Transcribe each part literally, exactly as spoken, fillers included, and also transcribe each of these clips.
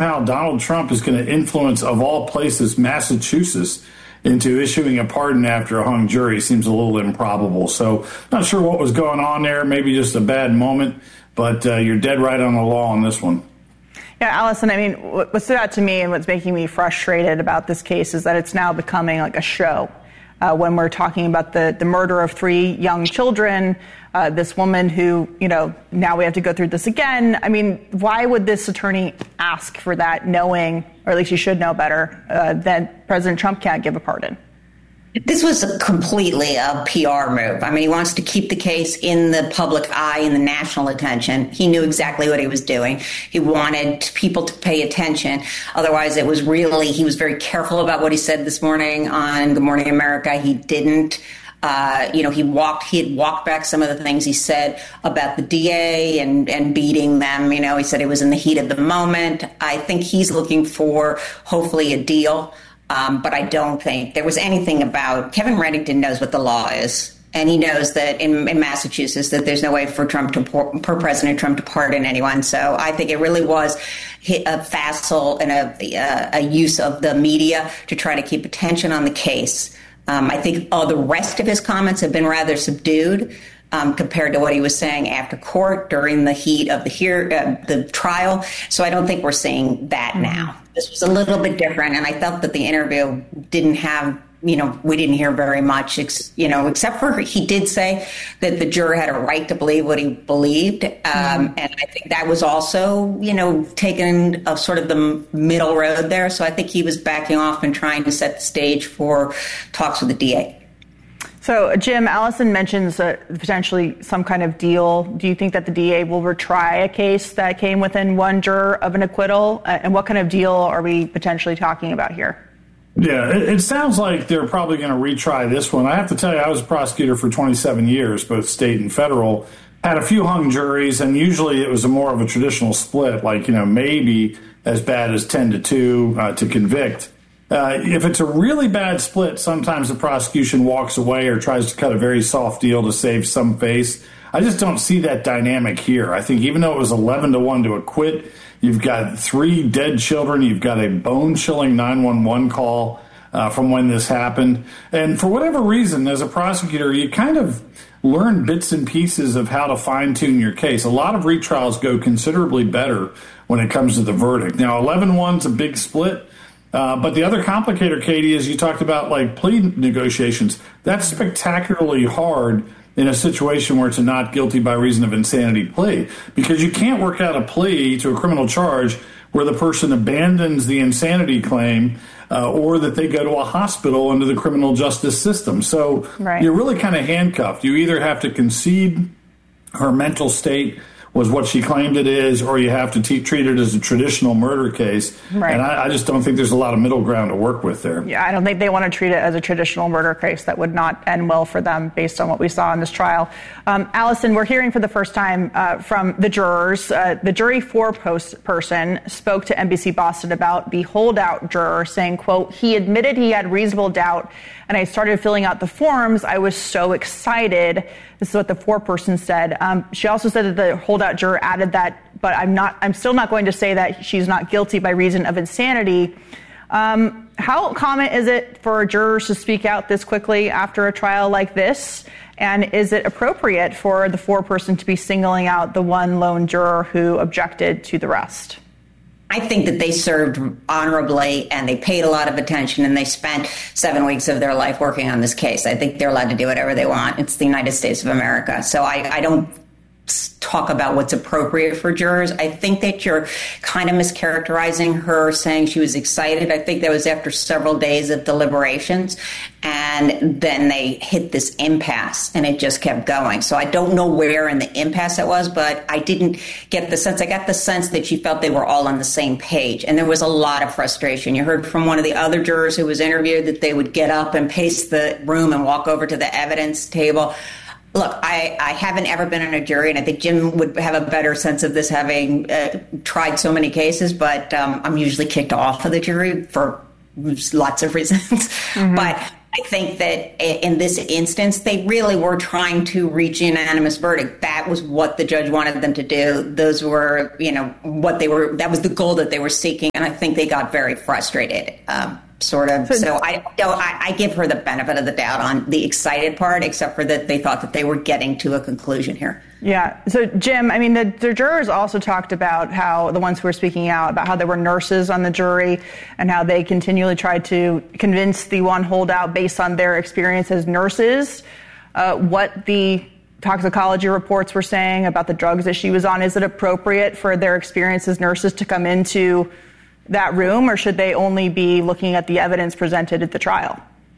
somehow Donald Trump is going to influence, of all places, Massachusetts into issuing a pardon after a hung jury seems a little improbable. So not sure what was going on there, maybe just a bad moment, but uh, you're dead right on the law on this one. Yeah, Allison, I mean, what stood out to me and what's making me frustrated about this case is that it's now becoming like a show. Uh, when we're talking about the, the murder of three young children, uh, this woman who, you know, now we have to go through this again. I mean, why would this attorney ask for that knowing, or at least you should know better, uh, that President Trump can't give a pardon? This was a completely a P R move. I mean, he wants to keep the case in the public eye, in the national attention. He knew exactly what he was doing. He wanted people to pay attention. Otherwise, it was really, he was very careful about what he said this morning on Good Morning America. He didn't. Uh, you know, he walked, he had walked back some of the things he said about the D A and, and beating them. You know, he said it was in the heat of the moment. I think he's looking for, hopefully, a deal. Um, but I don't think there was anything about Kevin Reddington knows what the law is. And he knows that in, in Massachusetts that there's no way for Trump to, for President Trump to pardon anyone. So I think it really was a facile and a, a use of the media to try to keep attention on the case. Um, I think all the rest of his comments have been rather subdued um, compared to what he was saying after court during the heat of the hear, uh, the trial. So I don't think we're seeing that now. This was a little bit different, and I felt that the interview didn't have, you know, we didn't hear very much, ex, you know, except for he did say that the juror had a right to believe what he believed. Um, mm-hmm. And I think that was also, you know, taking a sort of the middle road there. So I think he was backing off and trying to set the stage for talks with the D A. So, Jim, Allison mentions uh, potentially some kind of deal. Do you think that the D A will retry a case that came within one juror of an acquittal? Uh, and what kind of deal are we potentially talking about here? Yeah, it, it sounds like they're probably going to retry this one. I have to tell you, I was a prosecutor for twenty-seven years, both state and federal. Had a few hung juries, and usually it was a more of a traditional split, like, you know, maybe as bad as ten to two uh, to convict. Uh, if it's a really bad split, sometimes the prosecution walks away or tries to cut a very soft deal to save some face. I just don't see that dynamic here. I think even though it was eleven to one to acquit, you've got three dead children. You've got a bone-chilling nine one one call uh, from when this happened. And for whatever reason, as a prosecutor, you kind of learn bits and pieces of how to fine-tune your case. A lot of retrials go considerably better when it comes to the verdict. Now, eleven one's a big split. Uh, but the other complicator, Katie, is you talked about like plea negotiations. That's spectacularly hard in a situation where it's a not guilty by reason of insanity plea, because you can't work out a plea to a criminal charge where the person abandons the insanity claim uh, or that they go to a hospital under the criminal justice system. So right. You're really kind of handcuffed. You either have to concede her mental state was what she claimed it is, or you have to t- treat it as a traditional murder case. Right. And I, I just don't think there's a lot of middle ground to work with there. Yeah, I don't think they want to treat it as a traditional murder case. That would not end well for them based on what we saw in this trial. Um, Allison, we're hearing for the first time uh, from the jurors. Uh, the jury four post person spoke to N B C Boston about the holdout juror, saying, quote, he admitted he had reasonable doubt, and I started filling out the forms. I was so excited. This is what the four-person said. Um, she also said that the holdout juror added that, but I'm not. I'm still not going to say that she's not guilty by reason of insanity. Um, how common is it for jurors to speak out this quickly after a trial like this? And is it appropriate for the four-person to be singling out the one lone juror who objected to the rest? I think that they served honorably and they paid a lot of attention and they spent seven weeks of their life working on this case. I think they're allowed to do whatever they want. It's the United States of America. So I, I don't talk about what's appropriate for jurors. I think that you're kind of mischaracterizing her saying she was excited. I think that was after several days of deliberations, and then they hit this impasse and it just kept going. So I don't know where in the impasse it was, but I didn't get the sense. I got the sense that she felt they were all on the same page, and there was a lot of frustration. You heard from one of the other jurors who was interviewed that they would get up and pace the room and walk over to the evidence table. Look, I, I haven't ever been in a jury, and I think Jim would have a better sense of this having uh, tried so many cases, but um, I'm usually kicked off of the jury for lots of reasons. Mm-hmm. But I think that in this instance, they really were trying to reach a unanimous verdict. That was what the judge wanted them to do. Those were, you know, what they were, that was the goal that they were seeking. And I think they got very frustrated, um, sort of. So, so I, I, I give her the benefit of the doubt on the excited part, except for that they thought that they were getting to a conclusion here. Yeah. So, Jim, I mean, the, the jurors also talked about how, the ones who were speaking out, about how there were nurses on the jury and how they continually tried to convince the one holdout based on their experience as nurses, uh, what the toxicology reports were saying about the drugs that she was on. Is it appropriate for their experience as nurses to come into that room, or should they only be looking at the evidence presented at the trial?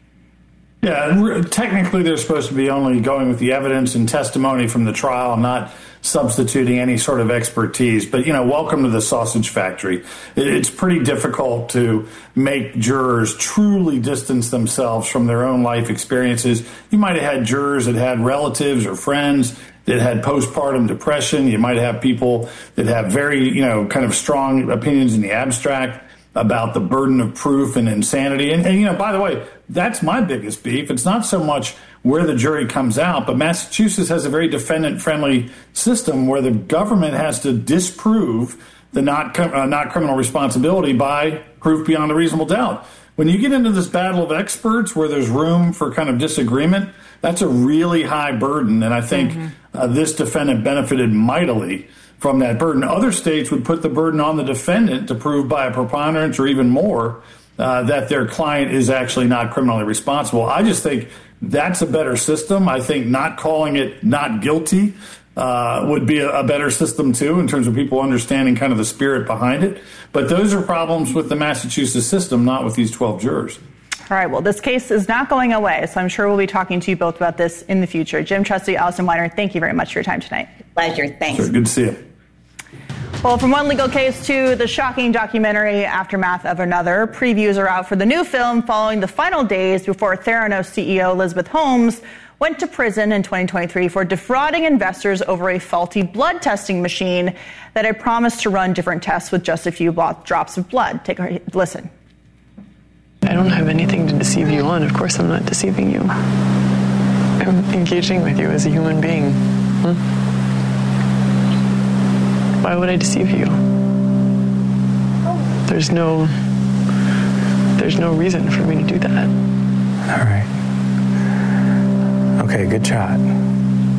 Yeah, technically they're supposed to be only going with the evidence and testimony from the trial, not substituting any sort of expertise. But, you know, welcome to the sausage factory. It's pretty difficult to make jurors truly distance themselves from their own life experiences. You might have had jurors that had relatives or friends that had postpartum depression. You might have people that have very, you know, kind of strong opinions in the abstract about the burden of proof and insanity. And, and, you know, by the way, that's my biggest beef. It's not so much where the jury comes out, but Massachusetts has a very defendant-friendly system where the government has to disprove the not uh, not criminal responsibility by proof beyond a reasonable doubt. When you get into this battle of experts where there's room for kind of disagreement, that's a really high burden. And I think mm-hmm. uh, this defendant benefited mightily from that burden. Other states would put the burden on the defendant to prove by a preponderance or even more uh, that their client is actually not criminally responsible. I just think that's a better system. I think not calling it not guilty uh, would be a, a better system, too, in terms of people understanding kind of the spirit behind it. But those are problems with the Massachusetts system, not with these twelve jurors. All right. Well, this case is not going away, so I'm sure we'll be talking to you both about this in the future. Jim Trusty, Allison Weiner, thank you very much for your time tonight. Pleasure. Thanks. Sure, good to see you. Well, from one legal case to the shocking documentary Aftermath of Another, previews are out for the new film following the final days before Theranos C E O Elizabeth Holmes went to prison in twenty twenty-three for defrauding investors over a faulty blood testing machine that had promised to run different tests with just a few drops of blood. Take a listen. I don't have anything to deceive you on. Of course I'm not deceiving you. I'm engaging with you as a human being. Hmm? Why would I deceive you? There's no, there's no reason for me to do that. All right. Okay, good shot.